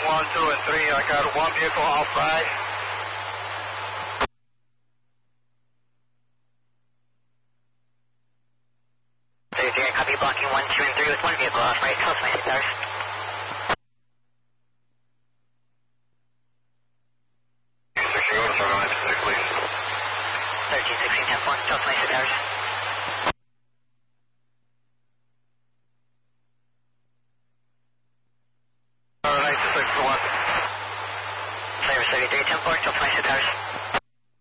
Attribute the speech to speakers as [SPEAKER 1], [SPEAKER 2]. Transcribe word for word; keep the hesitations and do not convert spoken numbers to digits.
[SPEAKER 1] one, two, and three. I got one vehicle off right.
[SPEAKER 2] three zero, copy, blocking one, two, and three with one vehicle off right, close my six hours.
[SPEAKER 1] sixteen, go to seven nine six, please.
[SPEAKER 2] thirteen, sixteen, ten four, close my six hours.
[SPEAKER 1] nine six one.
[SPEAKER 2] Flavor thirty-three, ten four, close my six hours.